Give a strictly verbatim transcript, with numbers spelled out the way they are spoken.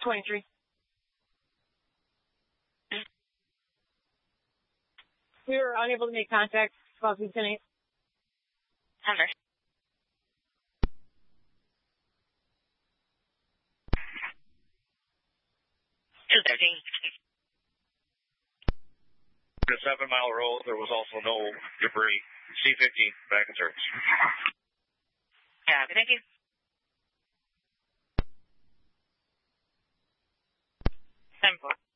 twenty-three. We were unable to make contact. Possibly ten eight. Thunder. two thirteen. The seven mile road, there was also no debris. C fifteen, back in service. Yeah, thank you. seven four.